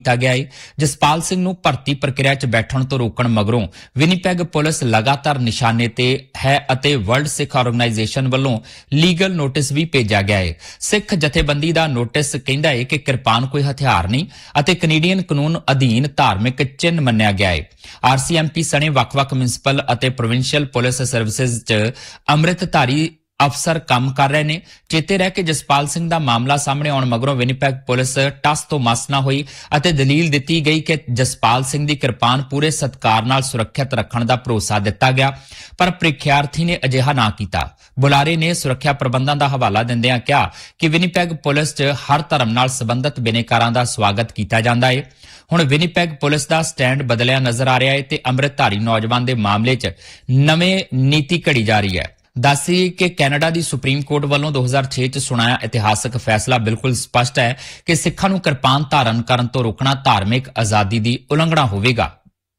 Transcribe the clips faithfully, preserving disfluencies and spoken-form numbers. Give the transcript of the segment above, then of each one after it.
ਕੀਤਾ ਗਿਆ ਹੈ। ਜਸਪਾਲ ਸਿੰਘ ਨੂੰ ਭਰਤੀ ਪ੍ਰਕਿਰਿਆ 'ਚ ਬੈਠਣ ਤੋਂ ਰੋਕਣ ਮਗਰੋਂ ਵਿਨੀਪੈਗ ਪੁਲਿਸ ਲਗਾਤਾਰ ਨਿਸ਼ਾਨੇ ਤੇ ਹੈ ਅਤੇ ਵਰਲਡ ਸਿੱਖ ਆਰਗੇਨਾਈਜੇਸ਼ਨ ਵੱਲੋਂ ਲੀਗਲ ਨੋਟਿਸ ਵੀ ਭੇਜਿਆ ਗਿਆ ਹੈ। ਸਿੱਖ ਜਥੇਬੰਦੀ ਦਾ ਨੋਟਿਸ ਕਹਿੰਦਾ ਹੈ ਕਿ ਕਿਰਪਾਨ ਕੋਈ ਹਥਿਆਰ ਨਹੀਂ ਅਤੇ ਕੈਨੇਡੀਅਨ ਕਾਨੂੰਨ ਅਧੀਨ ਧਾਰਮਿਕ ਚਿੰਨ੍ਹ ਮੰਨਿਆ ਗਿਆ ਹੈ। ਆਰਸੀਐਮਪੀ ਸਣੇ ਵੱਖ-ਵੱਖ ਮਿਊਨਿਸਪਲ ਅਤੇ ਪ੍ਰੋਵਿੰਸ਼ੀਅਲ ਪੁਲਿਸ ਸਰਵਿਸਿਜ਼ 'ਚ ਅੰਮ੍ਰਿਤਧਾਰੀ ਅਫਸਰ ਕੰਮ ਕਰ ਰਹੇ ਨੇ। ਚੇਤੇ ਰਹਿ ਕਿ ਜਸਪਾਲ ਸਿੰਘ ਦਾ ਮਾਮਲਾ ਸਾਹਮਣੇ ਆਉਣ ਮਗਰੋਂ ਵਿਨੀਪੈਗ ਪੁਲਿਸ ਟਸ ਤੋਂ ਮਸ ਨਾ ਹੋਈ ਅਤੇ ਦਲੀਲ ਦਿੱਤੀ ਗਈ ਕਿ ਜਸਪਾਲ ਸਿੰਘ ਦੀ ਕਿਰਪਾਨ ਪੂਰੇ ਸਤਿਕਾਰ ਨਾਲ ਸੁਰੱਖਿਅਤ ਰੱਖਣ ਦਾ ਭਰੋਸਾ ਦਿੱਤਾ ਗਿਆ, ਪਰ ਪ੍ਰੀਖਿਆਰਥੀ ਨੇ ਅਜਿਹਾ ਨਾ ਕੀਤਾ। ਬੁਲਾਰੇ ਨੇ ਸੁਰੱਖਿਆ ਪ੍ਰਬੰਧਾਂ ਦਾ ਹਵਾਲਾ ਦਿੰਦਿਆਂ ਕਿਹਾ ਕਿ ਵਿਨੀਪੈਗ ਪੁਲਿਸ 'ਚ ਹਰ ਧਰਮ ਨਾਲ ਸੰਬੰਧਿਤ ਬਿਨੇਕਾਰਾਂ ਦਾ ਸਵਾਗਤ ਕੀਤਾ ਜਾਂਦਾ ਹੈ। ਹੁਣ ਵਿਨੀਪੈਗ ਪੁਲਿਸ ਦਾ ਸਟੈਂਡ ਬਦਲਿਆ ਨਜ਼ਰ ਆ ਰਿਹਾ ਹੈ ਤੇ ਅੰਮ੍ਰਿਤਧਾਰੀ ਨੌਜਵਾਨ ਦੇ ਮਾਮਲੇ 'ਚ ਨਵੇਂ ਨੀਤੀ ਘੜੀ ਜਾ ਰਹੀ ਹੈ। ਦੱਸੀ ਕਿ ਕੈਨੇਡਾ ਦੀ ਸੁਪਰੀਮ ਕੋਰਟ ਵੱਲੋਂ ਦੋ ਹਜ਼ਾਰ ਛੇ 'ਚ ਸੁਣਾਇਆ ਇਤਿਹਾਸਕ ਫੈਸਲਾ ਬਿਲਕੁਲ ਸਪਸ਼ਟ ਹੈ ਕਿ ਸਿੱਖਾਂ ਨੂੰ ਕਿਰਪਾਨ ਧਾਰਨ ਕਰਨ ਤੋਂ ਰੋਕਣਾ ਧਾਰਮਿਕ ਆਜ਼ਾਦੀ ਦੀ ਉਲੰਘਣਾ ਹੋਵੇਗਾ।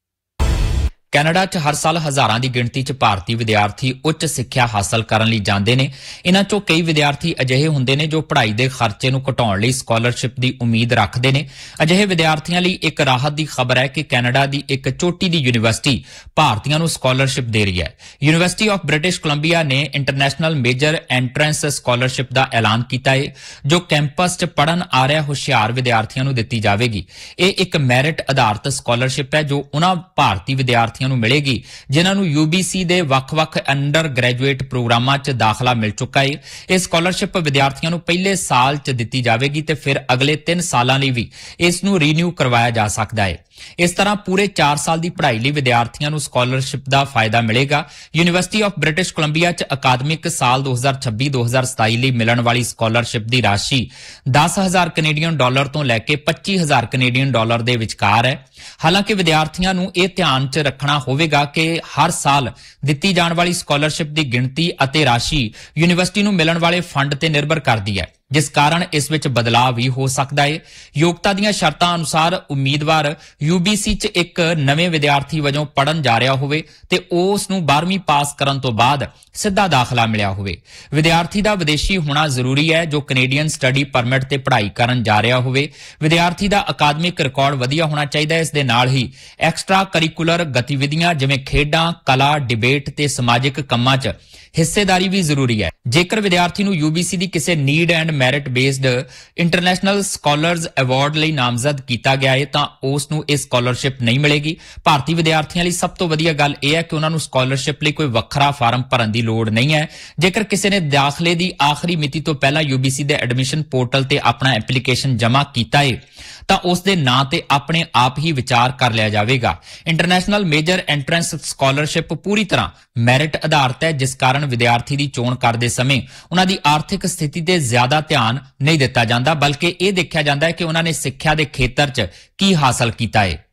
ਕੈਨੇਡਾ 'ਚ ਹਰ ਸਾਲ ਹਜ਼ਾਰਾਂ ਦੀ ਗਿਣਤੀ 'ਚ ਭਾਰਤੀ ਵਿਦਿਆਰਥੀ ਉੱਚ ਸਿੱਖਿਆ ਹਾਸਲ ਕਰਨ ਲਈ ਜਾਂਦੇ ਨੇ। ਇਨ੍ਹਾਂ 'ਚੋਂ ਕਈ ਵਿਦਿਆਰਥੀ ਅਜਿਹੇ ਹੁੰਦੇ ਨੇ ਜੋ ਪੜ੍ਹਾਈ ਦੇ ਖਰਚੇ ਨੂੰ ਘਟਾਉਣ ਲਈ ਸਕਾਲਰਸ਼ਿਪ ਦੀ ਉਮੀਦ ਰੱਖਦੇ ਨੇ। ਅਜਿਹੇ ਵਿਦਿਆਰਥੀਆਂ ਲਈ ਇੱਕ ਰਾਹਤ ਦੀ ਖਬਰ ਹੈ ਕਿ ਕੈਨੇਡਾ ਦੀ ਇੱਕ ਚੋਟੀ ਦੀ ਯੂਨੀਵਰਸਿਟੀ ਭਾਰਤੀਆਂ ਨੂੰ ਸਕਾਲਰਸ਼ਿਪ ਦੇ ਰਹੀ ਹੈ। ਯੂਨੀਵਰਸਿਟੀ ਆਫ ਬ੍ਰਿਟਿਸ਼ ਕੋਲੰਬੀਆ ਨੇ ਇੰਟਰਨੈਸ਼ਨਲ ਮੇਜਰ ਐਂਟਰੈਂਸ ਸਕਾਲਰਸ਼ਿਪ ਦਾ ਐਲਾਨ ਕੀਤਾ ਹੈ, ਜੋ ਕੈਂਪਸ 'ਚ ਪੜ੍ਹਨ ਆ ਰਿਹਾ ਹੁਸ਼ਿਆਰ ਵਿਦਿਆਰਥੀਆਂ ਨੂੰ ਦਿੱਤੀ ਜਾਵੇਗੀ। ਇਹ ਇੱਕ ਮੈਰਿਟ ਆਧਾਰਿਤ ਸਕਾਲਰਸ਼ਿਪ ਹੈ ਜੋ ਉਹਨਾਂ ਭਾਰਤੀ ਵਿਦਿਆਰਥੀਆਂ ਨੂੰ ਮਿਲੇਗੀ ਜਿਨ੍ਹਾਂ ਨੂੰ ਯੂਬੀਸੀ ਦੇ ਵੱਖ-ਵੱਖ ਅੰਡਰ ਗ੍ਰੈਜੂਏਟ ਪ੍ਰੋਗਰਾਮਾਂ 'ਚ ਦਾਖਲਾ ਮਿਲ ਚੁੱਕਾ ਹੈ। ਇਹ ਸਕਾਲਰਸ਼ਿਪ ਵਿਦਿਆਰਥੀਆਂ ਨੂੰ ਪਹਿਲੇ ਸਾਲ 'ਚ ਦਿੱਤੀ ਜਾਵੇਗੀ ਤੇ ਫਿਰ ਅਗਲੇ ਤਿੰਨ ਸਾਲਾਂ ਲਈ ਵੀ ਇਸ ਨੂੰ ਰੀਨਿਊ ਕਰਵਾਇਆ ਜਾ ਸਕਦਾ ਹੈ। ਇਸ ਤਰ੍ਹਾਂ ਪੂਰੇ ਚਾਰ ਸਾਲ ਦੀ ਪੜ੍ਹਾਈ ਲਈ ਵਿਦਿਆਰਥੀਆਂ ਨੂੰ ਸਕਾਲਰਸ਼ਿਪ ਦਾ ਫਾਇਦਾ ਮਿਲੇਗਾ। ਯੂਨੀਵਰਸਿਟੀ ਆਫ ਬ੍ਰਿਟਿਸ਼ ਕੋਲੰਬੀਆ 'ਚ ਅਕਾਦਮਿਕ ਸਾਲ ਦੋ ਹਜ਼ਾਰ ਛੱਬੀ ਦੋ ਹਜ਼ਾਰ ਸਤਾਈ ਲਈ ਮਿਲਣ ਵਾਲੀ ਸਕਾਲਰਸ਼ਿਪ ਦੀ ਰਾਸ਼ੀ ਦਸ ਹਜ਼ਾਰ ਕੈਨੇਡੀਅਨ ਡਾਲਰ ਤੋਂ ਲੈ ਕੇ ਪੱਚੀ ਹਜ਼ਾਰ ਕੈਨੇਡੀਅਨ ਡਾਲਰ ਦੇ ਵਿਚਕਾਰ ਹੈ। ਹਾਲਾਂਕਿ ਵਿਦਿਆਰਥੀਆਂ ਨੂੰ ਇਹ ਧਿਆਨ 'ਚ ਰੱਖਣਾ ਹੋਵੇਗਾ ਕਿ ਹਰ ਸਾਲ ਦਿੱਤੀ ਜਾਣ ਵਾਲੀ ਸਕਾਲਰਸ਼ਿਪ ਦੀ ਗਿਣਤੀ ਅਤੇ ਰਾਸ਼ੀ ਯੂਨੀਵਰਸਿਟੀ ਨੂੰ ਮਿਲਣ ਵਾਲੇ ਫੰਡ ਤੇ ਨਿਰਭਰ ਕਰਦੀ ਹੈ, ਜਿਸ ਕਾਰਨ ਇਸ ਵਿੱਚ ਬਦਲਾਅ ਵੀ ਹੋ ਸਕਦਾ ਹੈ। ਯੋਗਤਾ ਦੀਆਂ ਸ਼ਰਤਾਂ ਅਨੁਸਾਰ ਉਮੀਦਵਾਰ ਯੂਬੀਸੀ 'ਚ ਇੱਕ ਨਵੇਂ ਵਿਦਿਆਰਥੀ ਵਜੋਂ ਪੜ੍ਹਨ ਜਾ ਰਿਹਾ ਹੋਵੇ ਤੇ ਉਸ ਨੂੰ ਬਾਰ੍ਹਵੀਂ ਪਾਸ ਕਰਨ ਤੋਂ ਬਾਅਦ ਸਿੱਧਾ ਦਾਖਲਾ ਮਿਲਿਆ ਹੋਵੇ। ਵਿਦਿਆਰਥੀ ਦਾ ਵਿਦੇਸ਼ੀ ਹੋਣਾ ਜ਼ਰੂਰੀ ਹੈ ਜੋ ਕੈਨੇਡੀਅਨ ਸਟੱਡੀ ਪਰਮਿਟ ਤੇ ਪੜ੍ਹਾਈ ਕਰਨ ਜਾ ਰਿਹਾ ਹੋਵੇ। ਵਿਦਿਆਰਥੀ ਦਾ ਅਕਾਦਮਿਕ ਰਿਕਾਰਡ ਵਧੀਆ ਹੋਣਾ ਚਾਹੀਦਾ ਹੈ। ਇਸ ਦੇ ਨਾਲ ਹੀ ਐਕਸਟਰਾ ਕਰਿਕੂਲਰ ਗਤੀਵਿਧੀਆਂ ਜਿਵੇਂ ਖੇਡਾਂ, ਕਲਾ, ਡਿਬੇਟ ਤੇ ਸਮਾਜਿਕ ਕੰਮਾਂ 'ਚ ਹਿੱਸੇਦਾਰੀ ਵੀ ਜ਼ਰੂਰੀ ਹੈ। ਜੇਕਰ ਵਿਦਿਆਰਥੀ ਨੂੰ ਯੂਬੀਸੀ ਦੀ ਕਿਸੇ need and merit based international ਸਕਾਲਰਜ਼ award ਲਈ ਨਾਮਜ਼ਦ ਕੀਤਾ ਗਿਆ ਹੈ ਤਾਂ ਉਸ ਨੂੰ ਇਹ ਸਕਾਲਰਸ਼ਿਪ ਨਹੀਂ ਮਿਲੇਗੀ। ਭਾਰਤੀ ਵਿਦਿਆਰਥੀਆਂ ਲਈ ਸਭ ਤੋਂ ਵਧੀਆ ਗੱਲ ਇਹ ਹੈ ਕਿ ਉਹਨਾਂ ਨੂੰ ਸਕਾਲਰਸ਼ਿਪ ਲਈ ਕੋਈ ਵੱਖਰਾ ਫਾਰਮ ਭਰਨ ਦੀ ਲੋੜ ਨਹੀਂ ਹੈ। ਜੇਕਰ ਕਿਸੇ ਨੇ ਦਾਖਲੇ ਦੀ ਆਖਰੀ ਮਿਤੀ ਤੋਂ ਪਹਿਲਾਂ ਯੂਬੀਸੀ ਦੇ ਐਡਮਿਸ਼ਨ ਪੋਰਟਲ ਤੇ ਆਪਣਾ ਐਪਲੀਕੇਸ਼ਨ ਜਮ੍ਹਾਂ ਕੀਤਾ ਹੈ ਤਾਂ ਉਸ ਦੇ ਨਾਂ ਤੇ ਆਪਣੇ ਆਪ ਹੀ ਵਿਚਾਰ ਕਰ ਲਿਆ ਜਾਵੇਗਾ। ਇੰਟਰਨੈਸ਼ਨਲ ਮੇਜਰ ਐਂਟਰੈਂਸ ਸਕਾਲਰਸ਼ਿਪ ਪੂਰੀ ਤਰ੍ਹਾਂ ਮੈਰਿਟ ਆਧਾਰਿਤ ਹੈ, ਜਿਸ ਕਾਰਨ ਵਿਦਿਆਰਥੀ ਦੀ ਚੋਣ ਕਰਦੇ ਸਮੇਂ ਉਹਨਾਂ ਦੀ ਆਰਥਿਕ ਸਥਿਤੀ ਤੇ ਜ਼ਿਆਦਾ ਧਿਆਨ ਨਹੀਂ ਦਿੱਤਾ ਜਾਂਦਾ, ਬਲਕਿ ਇਹ ਦੇਖਿਆ ਜਾਂਦਾ ਹੈ ਕਿ ਉਹਨਾਂ ਨੇ ਸਿੱਖਿਆ ਦੇ ਖੇਤਰ 'ਚ ਕੀ ਹਾਸਲ ਕੀਤਾ ਹੈ।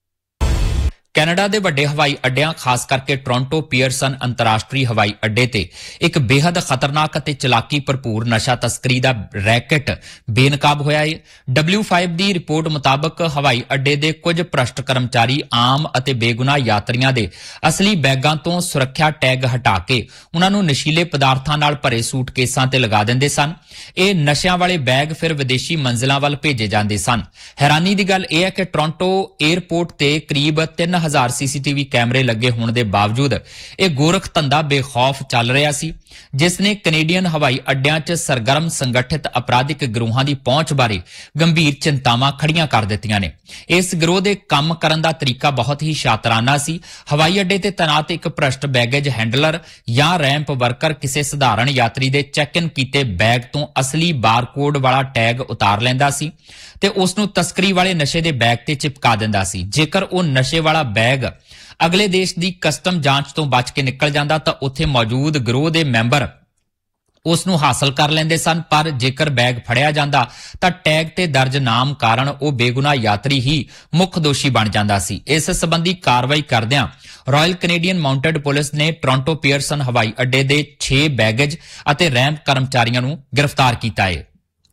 ਕੈਨੇਡਾ ਦੇ ਵੱਡੇ ਹਵਾਈ ਅੱਡਿਆਂ ਖਾਸ ਕਰਕੇ ਟੋਰਾਂਟੋ ਪੀਅਰਸਨ ਅੰਤਰਰਾਸ਼ਟਰੀ ਹਵਾਈ ਅੱਡੇ ਤੇ ਇੱਕ ਬੇਹੱਦ ਖਤਰਨਾਕ ਅਤੇ ਚਲਾਕੀ ਭਰਪੂਰ ਨਸ਼ਾ ਤਸਕਰੀ ਦਾ ਰੈਕਟ ਬੇਨਕਾਬ ਹੋਇਆ ਹੈ। ਡਬਲਿਊ ਪੰਜ ਦੀ ਰਿਪੋਰਟ ਮੁਤਾਬਕ ਹਵਾਈ ਅੱਡੇ ਦੇ ਕੁਝ ਭ੍ਰਸ਼ਟ ਕਰਮਚਾਰੀ ਆਮ ਅਤੇ ਬੇਗੁਨਾਹ ਯਾਤਰੀਆਂ ਦੇ ਅਸਲੀ ਬੈਗਾਂ ਤੋਂ ਸੁਰੱਖਿਆ ਟੈਗ ਹਟਾ ਕੇ ਉਹਨਾਂ ਨੂੰ ਨਸ਼ੀਲੇ ਪਦਾਰਥਾਂ ਨਾਲ ਭਰੇ ਸੂਟਕੇਸਾਂ ਤੇ ਲਗਾ ਦਿੰਦੇ ਸਨ। ਇਹ ਨਸ਼ਿਆਂ ਵਾਲੇ ਬੈਗ ਫਿਰ ਵਿਦੇਸ਼ੀ ਮੰਜ਼ਿਲਾਂ ਵੱਲ ਭੇਜੇ ਜਾਂਦੇ ਸਨ। ਹੈਰਾਨੀ ਦੀ ਗੱਲ ਇਹ ਹੈ ਕਿ ਟੋਰਾਂਟੋ ਏਅਰਪੋਰਟ ਤੇ ਕਰੀਬ ਤਿੰਨ ਹਜ਼ਾਰ ਸੀਸੀਟੀਵੀ ਕੈਮਰੇ ਲੱਗੇ ਹੋਣ ਦੇ ਬਾਵਜੂਦ ਇਹ ਗੋਰਖ ਧੰਦਾ ਬੇਖੌਫ ਚੱਲ ਰਿਹਾ ਸੀ, ਜਿਸ ਨੇ ਕੈਨੇਡੀਅਨ ਹਵਾਈ ਅੱਡਿਆਂ 'ਚ ਸਰਗਰਮ ਸੰਗਠਿਤ ਅਪਰਾਧਿਕ ਗਿਰੋਹਾਂ ਦੀ ਪਹੁੰਚ ਬਾਰੇ ਗੰਭੀਰ ਚਿੰਤਾਵਾਂ ਖੜੀਆਂ ਕਰ ਦਿੱਤੀਆਂ ਨੇ। ਇਸ ਗਿਰੋਹ ਦੇ ਕੰਮ ਕਰਨ ਦਾ ਤਰੀਕਾ ਬਹੁਤ ਹੀ ਸ਼ਾਤਰਾਨਾ ਸੀ। ਹਵਾਈ ਅੱਡੇ ਤੇ ਤੈਨਾਤ ਇੱਕ ਭ੍ਰਸ਼ਟ ਬੈਗੇਜ ਹੈਂਡਲਰ ਜਾਂ ਰੈਂਪ ਵਰਕਰ ਕਿਸੇ ਸਧਾਰਨ ਯਾਤਰੀ ਦੇ ਚੈੱਕ ਇਨ ਕੀਤੇ ਬੈਗ ਤੋਂ ਅਸਲੀ ਬਾਰਕੋਡ ਵਾਲਾ ਟੈਗ ਉਤਾਰ ਲੈਂਦਾ ਸੀ ਤੇ ਉਸ ਨੂੰ ਤਸਕਰੀ ਵਾਲੇ ਨਸ਼ੇ ਦੇ ਬੈਗ ਤੇ ਚਿਪਕਾ ਦਿੰਦਾ ਸੀ। ਜੇਕਰ ਉਹ ਨਸ਼ੇ ਵਾਲਾ ਬੈਗ ਅਗਲੇ ਦੇਸ਼ ਦੀ ਕਸਟਮ ਜਾਂਚ ਤੋਂ ਬਚ ਕੇ ਨਿਕਲ ਜਾਂਦਾ ਤਾਂ ਉੱਥੇ ਮੌਜੂਦ ਗਿਰੋਹ ਦੇ ਮੈਂਬਰ ਉਸ ਨੂੰ ਹਾਸਲ ਕਰ ਲੈਂਦੇ ਸਨ, ਪਰ ਜੇਕਰ ਬੈਗ ਫੜਿਆ ਜਾਂਦਾ ਤਾਂ ਟੈਗ ਤੇ ਦਰਜ ਨਾਮ ਕਾਰਨ ਉਹ ਬੇਗੁਨਾਹ ਯਾਤਰੀ ਹੀ ਮੁੱਖ ਦੋਸ਼ੀ ਬਣ ਜਾਂਦਾ ਸੀ। ਇਸ ਸੰਬੰਧੀ ਕਾਰਵਾਈ ਕਰਦਿਆਂ ਰਾਇਲ ਕੈਨੇਡੀਅਨ ਮਾਊਂਟਡ ਪੁਲਿਸ ਨੇ ਟੋਰਾਂਟੋ ਪੀਅਰਸਨ ਹਵਾਈ ਅੱਡੇ ਦੇ ਛੇ ਬੈਗੇਜ ਅਤੇ ਰੈਂਪ ਕਰਮਚਾਰੀਆਂ ਨੂੰ ਗ੍ਰਿਫਤਾਰ ਕੀਤਾ ਹੈ।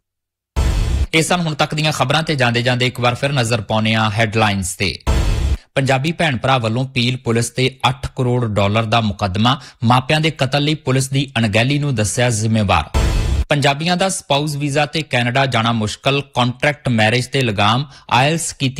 ਇਹ ਸਨ ਹੁਣ ਤੱਕ ਦੀਆਂ ਖਬਰਾਂ ਤੇ ਜਾਂਦੇ ਜਾਂਦੇ ਇੱਕ ਵਾਰ ਫਿਰ ਨਜ਼ਰ ਪਾਉਂਦੇ ਹਾਂ ਹੈਡਲਾਈਨਸ ਤੇ। ਪੰਜਾਬੀ ਭੈਣ ਭਰਾ ਵੱਲੋਂ ਪੀਲ ਪੁਲਿਸ ਤੇ ਅੱਠ ਕਰੋੜ ਡਾਲਰ ਦਾ ਮੁਕੱਦਮਾ, ਮਾਪਿਆਂ ਦੇ ਕਤਲ ਲਈ ਪੁਲਿਸ ਦੀ ਅਣਗਹਿਲੀ ਨੂੰ ਦੱਸਿਆ ਜ਼ਿੰਮੇਵਾਰ। ਪੰਜਾਬੀਆਂ ਦਾ ਸਪਾਊਸ ਵੀਜ਼ਾ ਤੇ ਕੈਨੇਡਾ ਜਾਣਾ ਮੁਸ਼ਕਲ, ਕੰਟਰੈਕਟ ਮੈਰਿਜ ਤੇ ਲਗਾਮ, ਆਇਲਸ ਕੀਤੀ